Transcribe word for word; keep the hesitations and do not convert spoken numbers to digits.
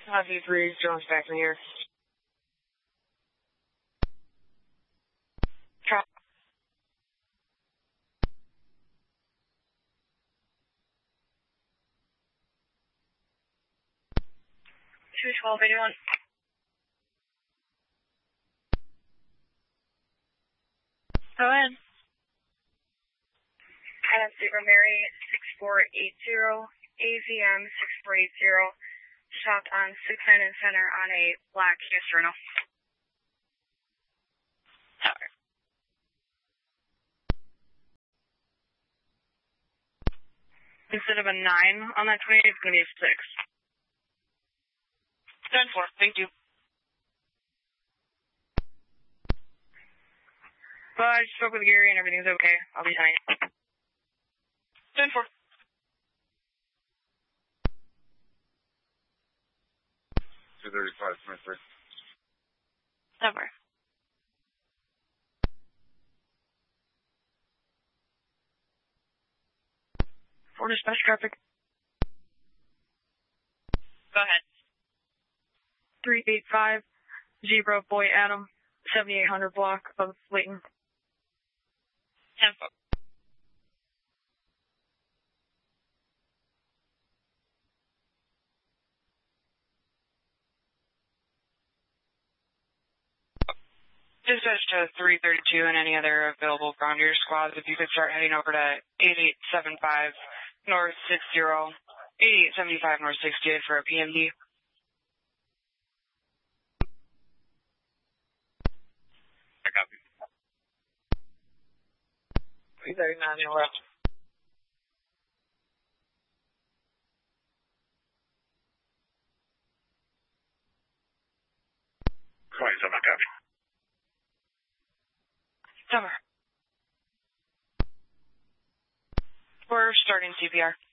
Uh, V three, Jones back in here. Trap. two twelve eighty-one. Go ahead. Adam Zebra Mary, six four eight zero, A V M six four eight zero, shot on six nine and center on a black Kia Sternal. Tower. Instead of a nine on that twenty-eight, it's going to be a six. ten four, thank you. But I just spoke with Gary and everything's okay. I'll be fine. ten four. two thirty-five, twenty-three. Tower. Four dispatch traffic. Go ahead. three eight five, Zebra Boy Adam, seventy-eight hundred block of Layton. ten four. Dispatch to three thirty-two and any other available Grenadier squads, if you could start heading over to eighty-eight seventy-five North sixty, eighty-eight seventy-five North sixty-eight for a P M D. I copy. three thirty-nine left. twenty-seven, I copy. Summer. We're starting C P R.